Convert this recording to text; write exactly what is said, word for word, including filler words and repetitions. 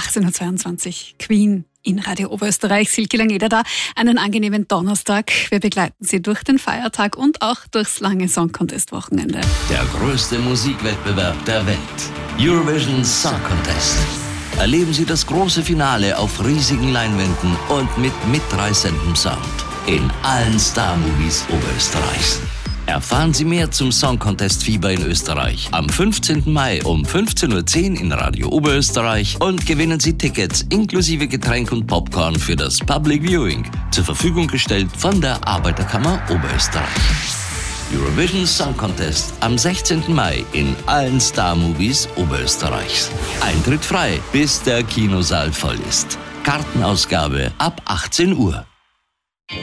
achtzehn Uhr zweiundzwanzig, Queen in Radio Oberösterreich. Silke Langeder da. Einen angenehmen Donnerstag. Wir begleiten Sie durch den Feiertag und auch durchs lange Song Contest Wochenende. Der größte Musikwettbewerb der Welt. Eurovision Song Contest. Erleben Sie das große Finale auf riesigen Leinwänden und mit mitreißendem Sound. In allen Star-Movies Oberösterreichs. Erfahren Sie mehr zum Song Contest Fieber in Österreich am fünfzehnten Mai um fünfzehn Uhr zehn in Radio Oberösterreich und gewinnen Sie Tickets inklusive Getränk und Popcorn für das Public Viewing, zur Verfügung gestellt von der Arbeiterkammer Oberösterreich. Eurovision Song Contest am sechzehnten Mai in allen Star-Movies Oberösterreichs. Eintritt frei, bis der Kinosaal voll ist. Kartenausgabe ab achtzehn Uhr.